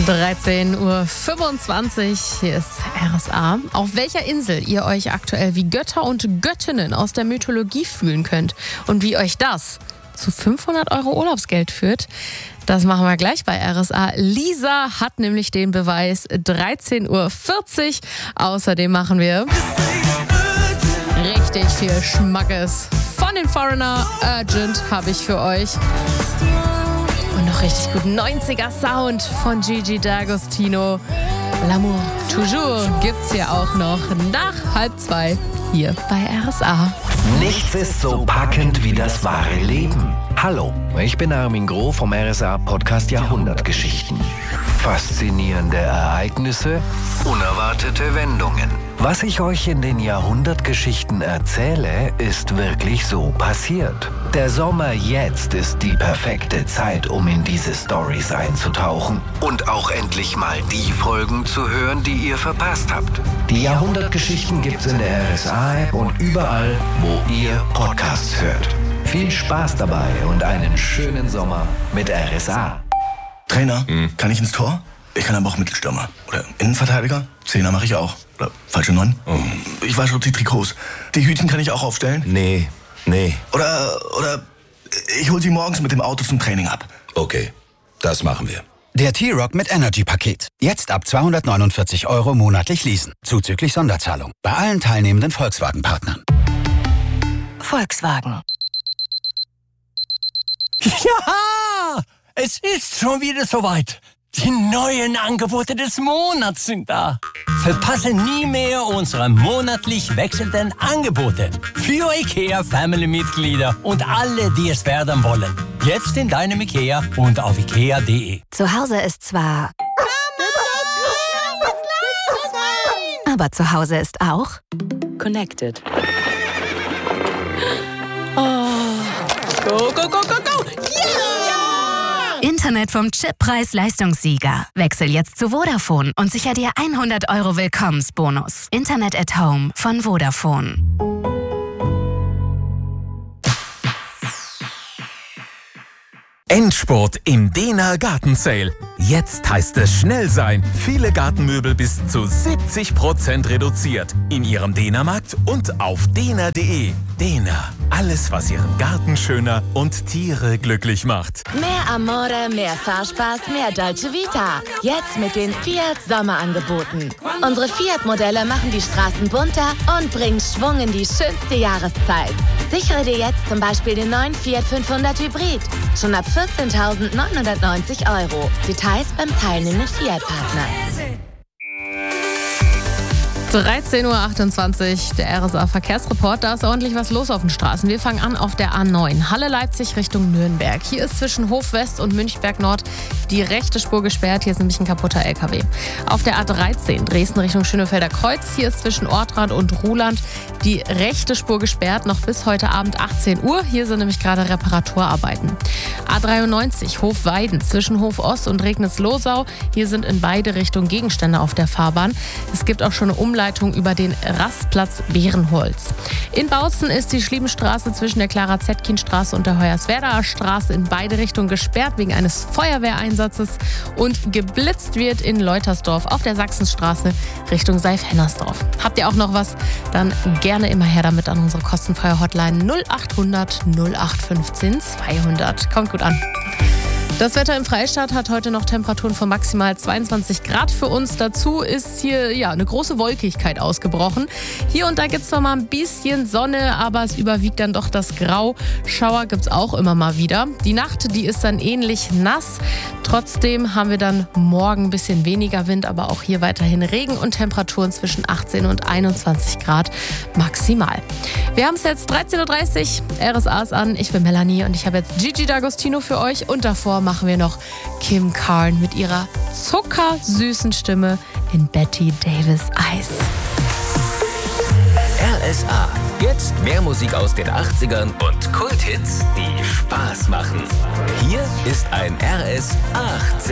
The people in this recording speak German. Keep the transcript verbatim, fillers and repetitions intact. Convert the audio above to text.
dreizehn Uhr fünfundzwanzig, hier ist R S A. Auf welcher Insel ihr euch aktuell wie Götter und Göttinnen aus der Mythologie fühlen könnt und wie euch das zu fünfhundert Euro Urlaubsgeld führt, das machen wir gleich bei R S A. Lisa hat nämlich den Beweis, dreizehn Uhr vierzig. Außerdem machen wir richtig viel Schmackes. Von den Foreigner, Urgent habe ich für euch. Und noch richtig gut neunziger Sound von Gigi D'Agostino. L'amour toujours gibt's hier auch noch nach halb zwei hier bei R S A. Nichts ist so packend wie das wahre Leben. Hallo, ich bin Armin Groh vom R S A-Podcast Jahrhundertgeschichten. Faszinierende Ereignisse, unerwartete Wendungen. Was ich euch in den Jahrhundertgeschichten erzähle, ist wirklich so passiert. Der Sommer jetzt ist die perfekte Zeit, um in diese Storys einzutauchen und auch endlich mal die Folgen zu hören, die ihr verpasst habt. Die Jahrhundertgeschichten gibt's in der R S A-App und überall, wo ihr Podcasts hört. Viel Spaß dabei und einen schönen Sommer mit R S A. Trainer, mhm. kann ich ins Tor? Ich kann aber auch Mittelstürmer. Oder Innenverteidiger? Zehner mache ich auch. Oder falsche Neun? Oh. Ich wasche die Trikots. Die Hütchen kann ich auch aufstellen? Nee, nee. Oder, oder ich hol sie morgens mit dem Auto zum Training ab. Okay, das machen wir. Der T-Rock mit Energy-Paket. Jetzt ab zweihundertneunundvierzig Euro monatlich leasen. Zuzüglich Sonderzahlung. Bei allen teilnehmenden Volkswagen-Partnern. Volkswagen. Ja! Es ist schon wieder soweit. Die neuen Angebote des Monats sind da. Verpasse nie mehr unsere monatlich wechselnden Angebote. Für IKEA-Family-Mitglieder und alle, die es werden wollen. Jetzt in deinem IKEA und auf ikea punkt de. Zu Hause ist zwar... aber zu Hause ist auch... Connected. Oh. Go, go, go, go, go! Internet vom Chippreis-Leistungssieger. Wechsel jetzt zu Vodafone und sicher dir hundert Euro Willkommensbonus. Internet at Home von Vodafone. Endspurt im Dena Garten Sale. Jetzt heißt es schnell sein. Viele Gartenmöbel bis zu siebzig Prozent reduziert. In Ihrem Dena-Markt und auf dena punkt de. Dena. Alles, was Ihren Garten schöner und Tiere glücklich macht. Mehr Amore, mehr Fahrspaß, mehr Dolce Vita. Jetzt mit den Fiat Sommerangeboten. Unsere Fiat-Modelle machen die Straßen bunter und bringen Schwung in die schönste Jahreszeit. Sichere dir jetzt zum Beispiel den neuen Fiat fünfhundert Hybrid. Schon ab vierzehntausendneunhundertneunzig Euro. Details beim teilnehmenden Fiat-Partner. dreizehn Uhr achtundzwanzig, der R S A-Verkehrsreport. Da ist ordentlich was los auf den Straßen. Wir fangen an auf der A neun. Halle-Leipzig Richtung Nürnberg. Hier ist zwischen Hof West und Münchberg Nord die rechte Spur gesperrt. Hier ist nämlich ein kaputter L K W. Auf der A dreizehn Dresden Richtung Schönefelder Kreuz. Hier ist zwischen Ortrand und Ruhland die rechte Spur gesperrt. Noch bis heute Abend achtzehn Uhr. Hier sind nämlich gerade Reparaturarbeiten. A dreiundneunzig Hof-Weiden zwischen Hof Ost und Regnitz-Losau. Hier sind in beide Richtungen Gegenstände auf der Fahrbahn. Es gibt auch schon eine Umleitung über den Rastplatz Bärenholz. In Bautzen ist die Schliebenstraße zwischen der Clara-Zetkin-Straße und der Hoyerswerdaer Straße in beide Richtungen gesperrt wegen eines Feuerwehreinsatzes und geblitzt wird in Leutersdorf auf der Sachsenstraße Richtung Seif-Hennersdorf. Habt ihr auch noch was? Dann gerne immer her damit an unsere kostenfreie Hotline null achthundert null acht fünfzehn zweihundert. Kommt gut an. Das Wetter im Freistaat hat heute noch Temperaturen von maximal zweiundzwanzig Grad für uns. Dazu ist hier ja eine große Wolkigkeit ausgebrochen. Hier und da gibt es zwar mal ein bisschen Sonne, aber es überwiegt dann doch das Grau. Schauer gibt es auch immer mal wieder. Die Nacht, die ist dann ähnlich nass. Trotzdem haben wir dann morgen ein bisschen weniger Wind, aber auch hier weiterhin Regen und Temperaturen zwischen achtzehn und einundzwanzig Grad maximal. Wir haben es jetzt dreizehn Uhr dreißig, R S A ist an. Ich bin Melanie und ich habe jetzt Gigi D'Agostino für euch und davor machen wir noch Kim Carn mit ihrer zuckersüßen Stimme in Betty Davis Eyes. R S A. Jetzt mehr Musik aus den achtzigern und Kulthits, die Spaß machen. Hier ist ein R S achtzehn.